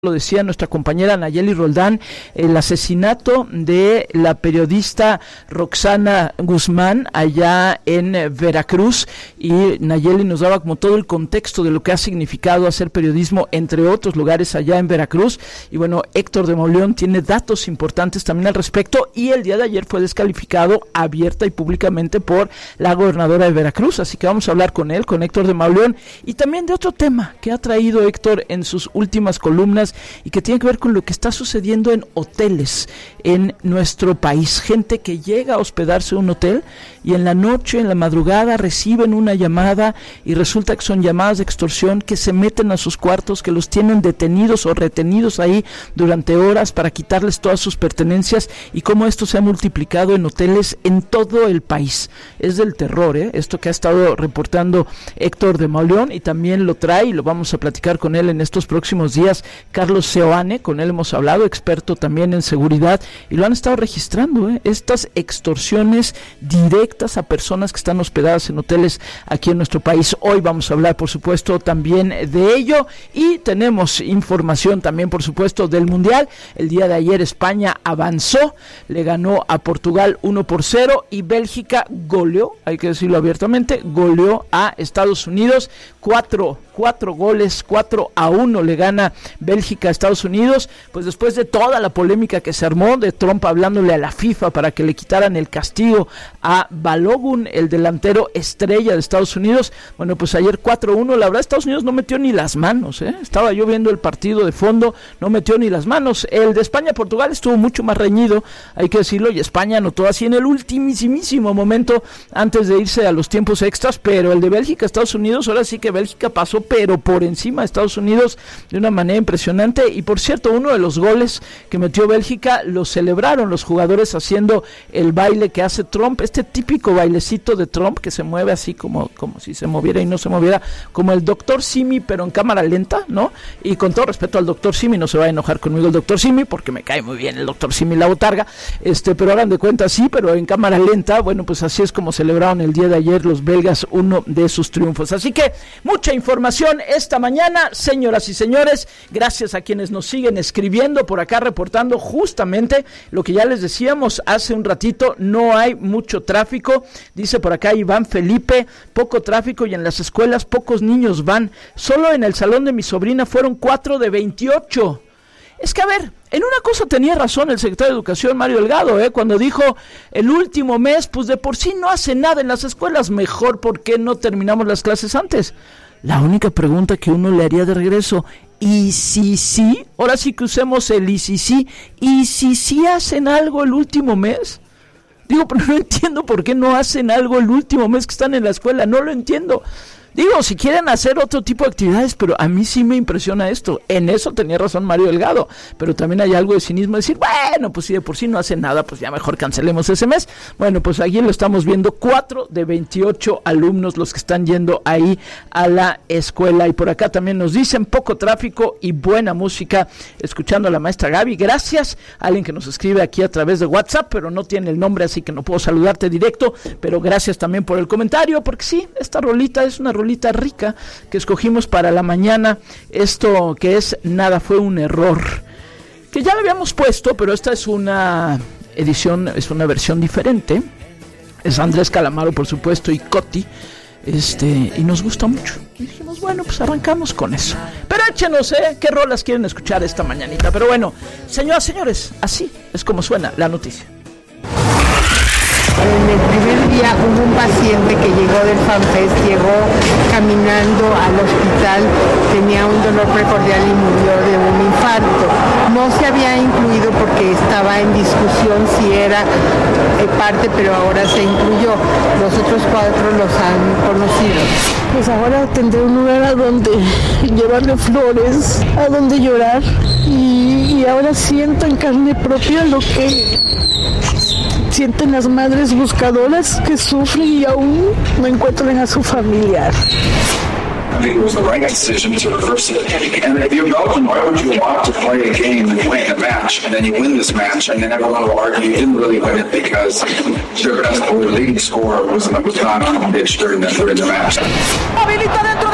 Lo decía nuestra compañera Nayeli Roldán, el asesinato de la periodista Roxana Guzmán allá en Veracruz, y Nayeli nos daba como todo el contexto de lo que ha significado hacer periodismo entre otros lugares allá en Veracruz. Y bueno, Héctor de Mauleón tiene datos importantes también al respecto, y el día de ayer fue descalificado abierta y públicamente por la gobernadora de Veracruz, así que vamos a hablar con él, con Héctor de Mauleón, y también de otro tema que ha traído Héctor en sus últimas columnas y que tiene que ver con lo que está sucediendo en hoteles en nuestro país. Gente que llega a hospedarse en un hotel y en la noche, en la madrugada, reciben una llamada y resulta que son llamadas de extorsión, que se meten a sus cuartos, que los tienen detenidos o retenidos ahí durante horas para quitarles todas sus pertenencias, y cómo esto se ha multiplicado en hoteles en todo el país. Es del terror, esto que ha estado reportando Héctor de Mauleón, y también lo trae y lo vamos a platicar con él en estos próximos días Carlos Seoane. Con él hemos hablado, experto también en seguridad, y lo han estado registrando, estas extorsiones directas a personas que están hospedadas en hoteles aquí en nuestro país. Hoy vamos a hablar, por supuesto, también de ello, y tenemos información también, por supuesto, del Mundial. El día de ayer España avanzó, le ganó a Portugal 1-0, y Bélgica goleó, hay que decirlo abiertamente, goleó a Estados Unidos, 4 goles, 4-1 le gana Bélgica a Estados Unidos, pues después de toda la polémica que se armó, de Trump hablándole a la FIFA para que le quitaran el castigo a Balogun, el delantero estrella de Estados Unidos. Bueno, pues ayer 4-1, la verdad Estados Unidos no metió ni las manos, estaba yo viendo el partido de fondo, no metió ni las manos. El de España-Portugal estuvo mucho más reñido, hay que decirlo, y España anotó así en el ultimísimo momento antes de irse a los tiempos extras, pero el de Bélgica-Estados Unidos, ahora sí que Bélgica pasó pero por encima de Estados Unidos de una manera impresionante. Y por cierto, uno de los goles que metió Bélgica lo celebraron los jugadores haciendo el baile que hace Trump, este típico bailecito de Trump que se mueve así como si se moviera y no se moviera, como el Dr. Simi pero en cámara lenta, ¿no? Y con todo respeto al Dr. Simi, no se va a enojar conmigo el Dr. Simi, porque me cae muy bien el Dr. Simi la botarga, pero hagan de cuenta sí, pero en cámara lenta. Bueno, pues así es como celebraron el día de ayer los belgas uno de sus triunfos. Así que mucha información esta mañana, señoras y señores. Gracias a quienes nos siguen escribiendo por acá, reportando justamente lo que ya les decíamos hace un ratito. No hay mucho tráfico, dice por acá Iván Felipe, poco tráfico, y en las escuelas pocos niños van. Solo en el salón de mi sobrina fueron 4 de 28. Es que, a ver, en una cosa tenía razón el secretario de Educación, Mario Delgado, cuando dijo el último mes, pues de por sí no hace nada en las escuelas, mejor, ¿por qué no terminamos las clases antes? La única pregunta que uno le haría de regreso, ¿y si sí? Ahora sí que usemos el ¿y si sí? ¿Y si sí hacen algo el último mes? Digo, pero no entiendo por qué no hacen algo el último mes que están en la escuela, no lo entiendo. Digo, si quieren hacer otro tipo de actividades, pero a mí sí me impresiona esto. En eso tenía razón Mario Delgado, pero también hay algo de cinismo, decir, bueno, pues si de por sí no hacen nada, pues ya mejor cancelemos ese mes. Bueno, pues aquí lo estamos viendo, 4 de 28 alumnos los que están yendo ahí a la escuela. Y por acá también nos dicen poco tráfico y buena música, escuchando a la maestra Gaby. Gracias a alguien que nos escribe aquí a través de WhatsApp, pero no tiene el nombre, así que no puedo saludarte directo, pero gracias también por el comentario, porque sí, esta rolita es una rolita rica que escogimos para la mañana, esto que es Nada fue un error, que ya lo habíamos puesto, pero esta es una edición, es una versión diferente. Es Andrés Calamaro, por supuesto, y Coti, y nos gusta mucho. Y dijimos, bueno, pues arrancamos con eso. Pero échenos, qué rolas quieren escuchar esta mañanita. Pero bueno, señoras, señores, así es como suena la noticia. En el primer día hubo un paciente que llegó del FanFest, llegó caminando al hospital, tenía un dolor precordial y murió de un infarto. No se había incluido porque estaba en discusión si era parte, pero ahora se incluyó. Los otros 4 los han conocido. Pues ahora tendré un lugar a donde llevarle flores, a donde llorar, y ahora siento en carne propia lo que sienten las madres buscadoras que sufren y aún no encuentran a su familiar. I think it was the right decision to reverse it. And if you go, why would you want to play a game and win a match, and then you win this match, and then everyone will argue you didn't really win it because your best leading scorer was on the pitch during the match.